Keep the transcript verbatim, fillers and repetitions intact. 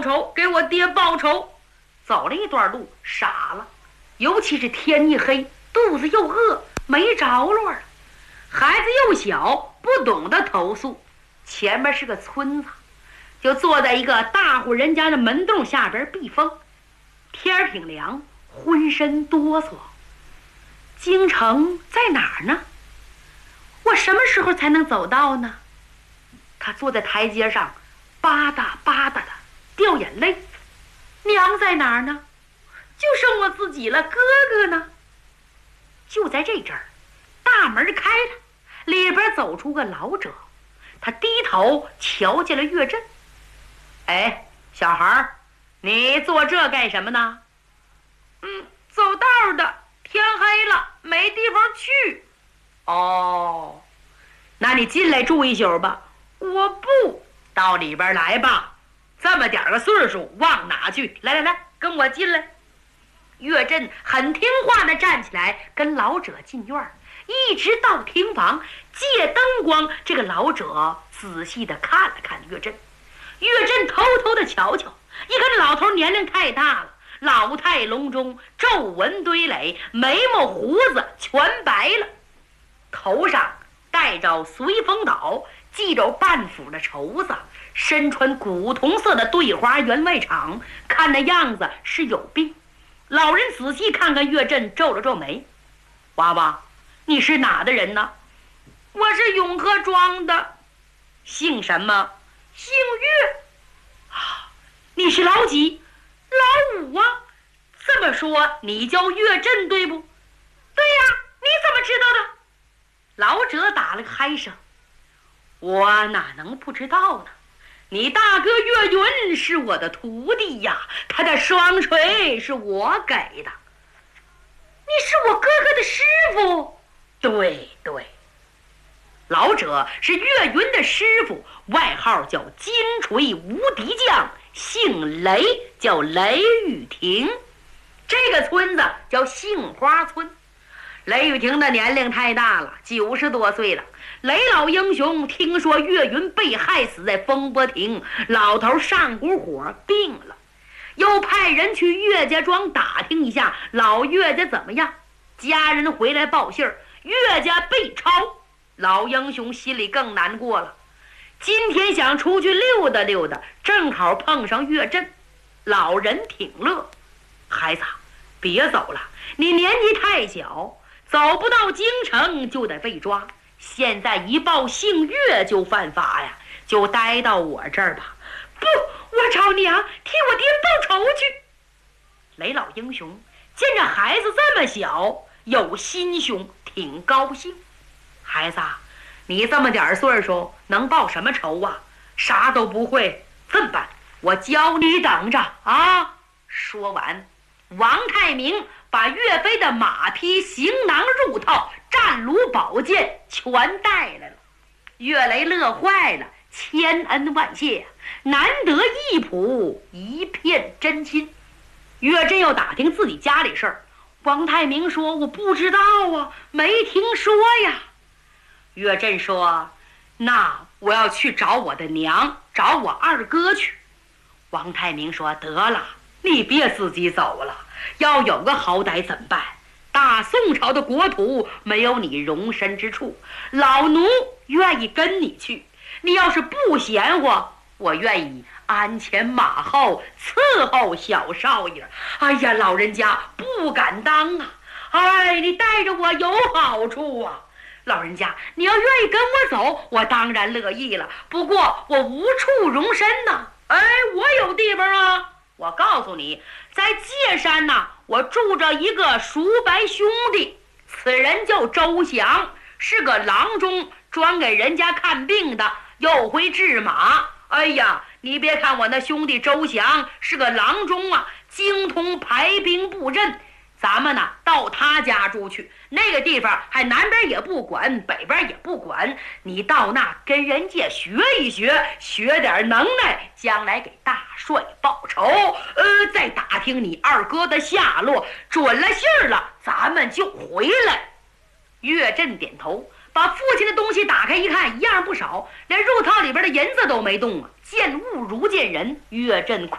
报仇，给我爹报仇。走了一段路，傻了，尤其是天一黑，肚子又饿，没着落了。孩子又小，不懂得投诉。前面是个村子，就坐在一个大户人家的门洞下边避风。天儿挺凉，浑身哆嗦。京城在哪儿呢？我什么时候才能走到呢？他坐在台阶上，吧嗒吧嗒的掉眼泪。娘在哪儿呢？就剩我自己了，哥哥呢？就在这阵儿，大门开了，里边走出个老者。他低头瞧见了岳震。哎，小孩儿，你做这干什么呢？嗯，走道的，天黑了，没地方去。哦，那你进来住一宿吧。我不，到里边来吧。这么点个岁数，往哪去？来来来，跟我进来。岳震很听话的站起来，跟老者进院，一直到厅房，借灯光。这个老者仔细的看了看岳震，岳震偷偷的瞧瞧，一看老头年龄太大了，老态龙钟，皱纹堆垒，眉毛胡子全白了，头上戴着随风倒，系着半phủ的绸子，身穿古铜色的对花员外氅，看那样子是有病。老人仔细看看岳震，皱了皱眉。娃娃，你是哪的人呢？我是永和庄的。姓什么？姓岳。啊，你是老几？老五啊。这么说你叫岳震对不？对呀，你怎么知道的？老者打了个嗨声。我哪能不知道呢？你大哥岳云是我的徒弟呀，他的双锤是我给的。你是我哥哥的师傅？对对，老者是岳云的师傅，外号叫金锤无敌将，姓雷，叫雷雨亭。这个村子叫杏花村。雷雨亭的年龄太大了，九十多岁了。雷老英雄听说岳云被害死在风波亭，老头上股火病了，又派人去岳家庄打听一下老岳家怎么样。家人回来报信儿，岳家被抄。老英雄心里更难过了。今天想出去溜达溜达，正好碰上岳震。老人挺乐，孩子别走了，你年纪太小，走不到京城就得被抓。现在一报姓岳就犯法呀，就待到我这儿吧。不，我找娘替我爹报仇去。雷老英雄见着孩子这么小，有心胸，挺高兴。孩子，你这么点岁数，能报什么仇啊？啥都不会。这么办，我教你等着啊！说完，王太明把岳飞的马匹、行囊、褥套、战炉、宝剑全带来了。岳雷乐坏了，千恩万谢，难得一仆，一片真心。岳震又打听自己家里事儿，王太明说：“我不知道啊，没听说呀。”岳震说：“那我要去找我的娘，找我二哥去。”王太明说：“得了，你别自己走了，要有个好歹怎么办？大宋朝的国土没有你容身之处，老奴愿意跟你去。你要是不嫌乎，我愿意鞍前马后伺候小少爷。哎呀，老人家不敢当啊！哎，你带着我有好处啊！老人家，你要愿意跟我走，我当然乐意了。不过我无处容身呢。哎，我有地方啊！我告诉你，在界山呐，我住着一个熟白兄弟，此人叫周祥，是个郎中，专给人家看病的，又会治马。哎呀，你别看我那兄弟周祥是个郎中啊，精通排兵布阵。咱们呢到他家住去，那个地方还南边也不管，北边也不管，你到那跟人家学一学，学点能耐，将来给大帅报仇。呃，再打听你二哥的下落，准了信儿了，咱们就回来。岳震点头，把父亲的东西打开一看，一样不少，连褥套里边的银子都没动啊。见物如见人，岳震